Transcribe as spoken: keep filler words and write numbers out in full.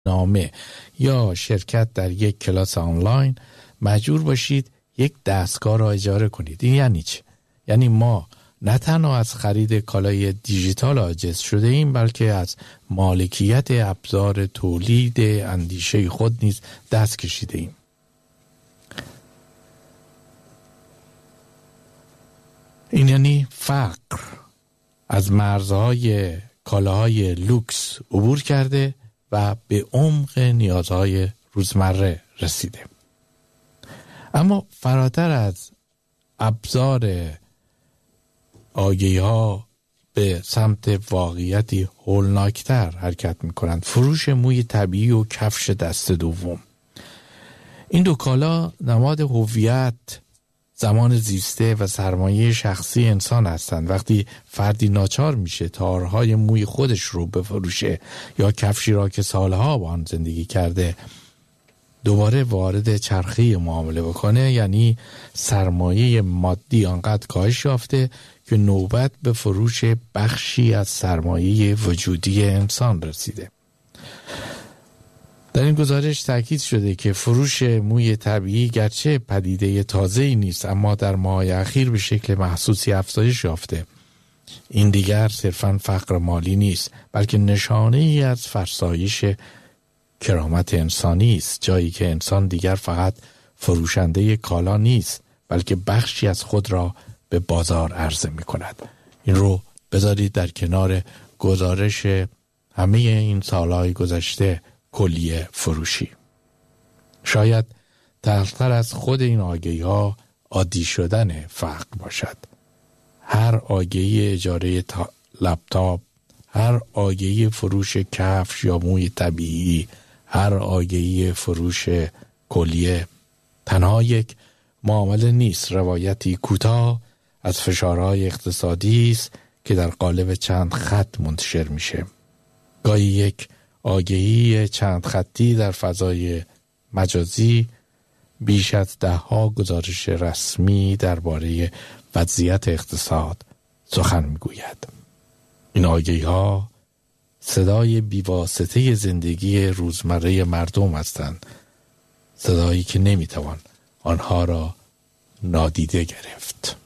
نامه یا شرکت در یک کلاس آنلاین مجبور باشید یک دستگاه را اجاره کنید. این یعنی چه؟ یعنی ما نه تنها از خرید کالای دیجیتال عاجز شده ایم، بلکه از مالکیت ابزار تولید اندیشه خود نیز دست کشیده ایم. این یعنی فقر از مرزهای کالاهای لوکس عبور کرده و به عمق نیازهای روزمره رسیده. اما فراتر از ابزار آگهی ها به سمت واقعیتی هولناکتر حرکت می کنند. فروش موی طبیعی و کفش دست دوم. این دو کالا نماد هویت، زمان زیسته و سرمایه شخصی انسان هستند. وقتی فردی ناچار میشه تارهای موی خودش رو بفروشه یا کفشی را که سالها با آن زندگی کرده دوباره وارد چرخه معامله بکنه، یعنی سرمایه مادی آنقدر کاهش یافته که نوبت به فروش بخشی از سرمایه وجودی انسان رسیده. در این گزارش تاکید شده که فروش موی طبیعی گرچه پدیده تازه‌ای نیست، اما در ماه‌های اخیر به شکل محسوسی افزایش یافته. این دیگر صرفاً فقر مالی نیست، بلکه نشانه‌ای از فرسایش کرامت انسانی است، جایی که انسان دیگر فقط فروشنده کالا نیست، بلکه بخشی از خود را به بازار عرضه می‌کند. این رو بذارید در کنار گزارش همه این سالهای گذشته کلیه فروشی. شاید تلختر از خود این آگهی ها عادی شدن فقر باشد. هر آگهی اجاره لپتاپ، هر آگهی فروش کفش یا موی طبیعی، هر آگهی فروش کلیه تنها یک معامله نیست، روایتی کوتاه از فشارهای اقتصادی است که در قالب چند خط منتشر میشه. گاهی یک آگهی چند خطی در فضای مجازی بیش از ده ها گزارش رسمی درباره وضعیت اقتصاد سخن میگوید. این آگهی ها صدای بیواسطه زندگی روزمره مردم هستند، صدایی که نمیتوان آنها را نادیده گرفت.